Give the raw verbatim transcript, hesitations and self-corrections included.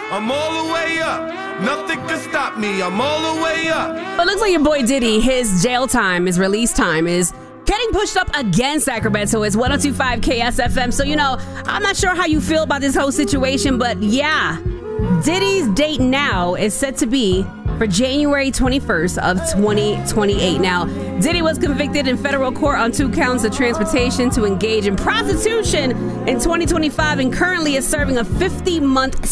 I'm all the way up. Nothing can stop me. I'm all the way up. But it looks like your boy Diddy, his jail time, his release time is getting pushed up again, Sacramento. It's one oh two point five K S F M. So, you know, I'm not sure how you feel about this whole situation, but yeah, Diddy's date now is set to be for January twenty-first of twenty twenty-eight. Now, Diddy was convicted in federal court on two counts of transportation to engage in prostitution in twenty twenty-five and currently is serving a fifty-month